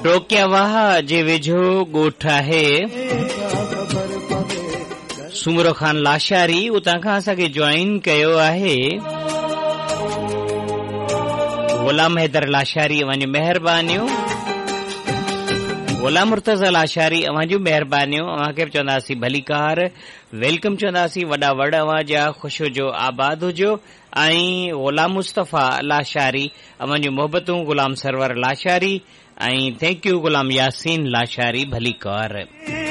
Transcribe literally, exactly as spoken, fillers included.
टोकियावाह जे वेझो ॻोठ आहे सुमरो ख़ान लाशारी, उतां खां असांखे ज्वाइन कयो आहे गुलाम हैदर लाशारी। अवां जूं महिरबानियूं। गुलाम मुर्तज़ा लाशारी, अवां जूं महिरबानियूं। अवां खे बि चवंदासीं भली कार, वेलकम चवंदासीं। वॾा वॾ अवां जा, ख़ुशि हुजो, आबाद हुजो। ऐं गुलाम मुस्तफ़ा लाशारी, अवां जूं मोहबतूं। गुलाम सरवर लाशारी ऐं थैंक यू गुलाम यासीन लाशारी, भली कार।